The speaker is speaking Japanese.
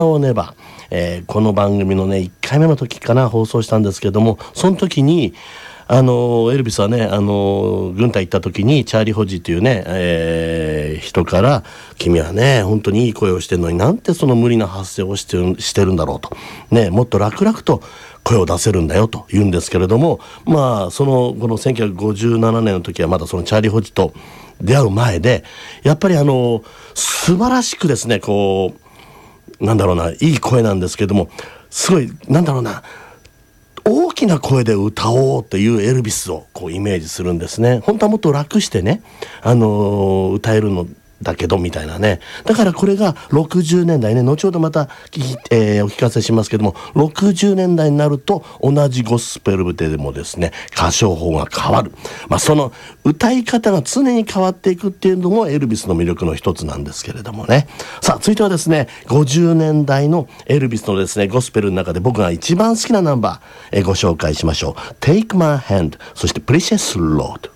をねば、この番組のね1回目の時かな放送したんですけども、その時にエルビスはね軍隊行った時にチャーリー・ホジーというね、人から君はね本当にいい声をしてるのになんてその無理な発声をしてるんだろうとね、もっと楽々と声を出せるんだよと言うんですけれども、まあこの1957年の時はまだそのチャーリー・ホジーと出会う前で、やっぱり素晴らしくですねこうなんだろうないい声なんですけども、すごいなんだろうな大きな声で歌おうというエルビスをこうイメージするんですね。本当はもっと楽してね、歌えるのだけどみたいなね。だからこれが60年代ね、後ほどまたお聞かせしますけども、60年代になると同じゴスペルでもですね歌唱法が変わる、その歌い方が常に変わっていくっていうのもエルビスの魅力の一つなんですけれどもね。さあ続いてはですね50年代のエルビスのですねゴスペルの中で僕が一番好きなナンバー、ご紹介しましょう。 Take My Hand、 そして Precious Lord。